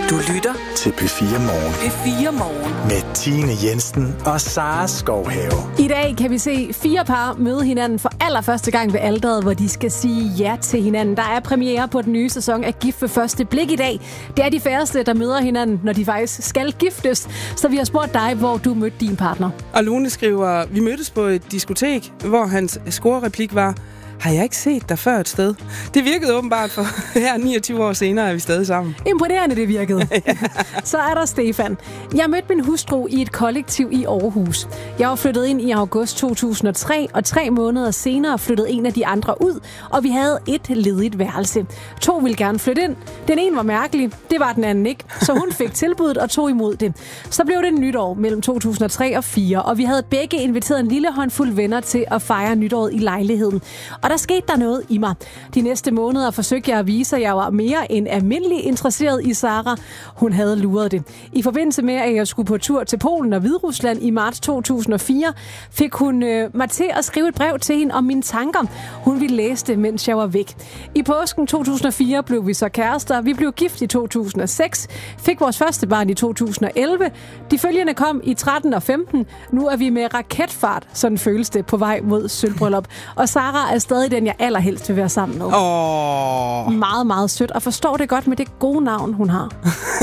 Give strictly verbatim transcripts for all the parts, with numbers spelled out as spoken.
Du lytter til P fire Morgen. P fire Morgen. Med Tine Jensen og Sara Skovhave. I dag kan vi se fire par møde hinanden for allerførste gang ved alteret, hvor de skal sige ja til hinanden. Der er premiere på den nye sæson af Gift ved første blik i dag. Det er de færreste, der møder hinanden, når de faktisk skal giftes. Så vi har spurgt dig, hvor du mødte din partner. Og Lone skriver, vi mødtes på et diskotek, hvor hans scorereplik var: har jeg ikke set dig før et sted? Det virkede åbenbart, for her niogtyve år senere er vi stadig sammen. Imponerende, det virkede. Ja. Så er der Stefan. Jeg mødte min hustru i et kollektiv i Aarhus. Jeg var flyttet ind i august to tusind og tre, og tre måneder senere flyttede en af de andre ud, og vi havde et ledigt værelse. To ville gerne flytte ind. Den ene var mærkelig, det var den anden ikke, så hun fik tilbuddet og tog imod det. Så blev det nytår mellem to tusind og tre og fire, og vi havde begge inviteret en lille håndfuld venner til at fejre nytåret i lejligheden. Og der skete der noget i mig. De næste måneder forsøgte jeg at vise, at jeg var mere end almindelig interesseret i Sara. Hun havde luret det. I forbindelse med, at jeg skulle på tur til Polen og Hviderusland i marts to tusind og fire, fik hun øh, mig til at skrive et brev til hende om mine tanker. Hun ville læse det, mens jeg var væk. I påsken to tusind og fire blev vi så kærester. Vi blev gift i to tusind og seks, fik vores første barn i to tusind og elleve. De følgende kom i tretten og femten. Nu er vi med raketfart, sådan føles det, på vej mod sølvbryllup. Og Sara er stadig den, jeg allerhelst vil være sammen med. Åh. Meget, meget sødt, og forstår det godt med det gode navn, hun har.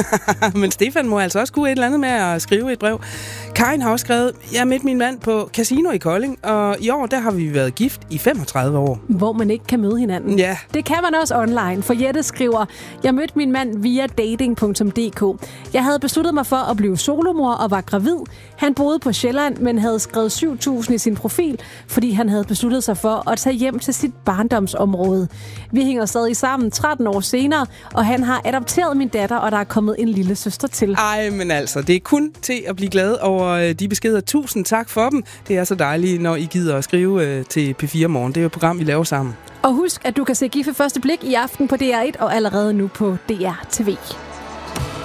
Men Stefan må altså også kunne et eller andet med at skrive et brev. Karin har også skrevet: jeg mødte min mand på Casino i Kolding, og i år der har vi været gift i femogtredive år. Hvor man ikke kan møde hinanden. Ja. Det kan man også online, for Jette skriver: jeg mødte min mand via dating punktum d k. Jeg havde besluttet mig for at blive solomor og var gravid. Han boede på Sjælland, men havde skrevet syv tusind i sin profil, fordi han havde besluttet sig for at tage hjem til sit barndomsområde. Vi hænger stadig sammen tretten år senere, og han har adopteret min datter, og der er kommet en lille søster til. Ej, men altså, det er kun til at blive glad over de beskeder. Tusind tak for dem. Det er så dejligt, når I gider at skrive uh, til P fire Morgen. Det er jo et program, vi laver sammen. Og husk, at du kan se Gift ved første blik i aften på D R et og allerede nu på D R T V.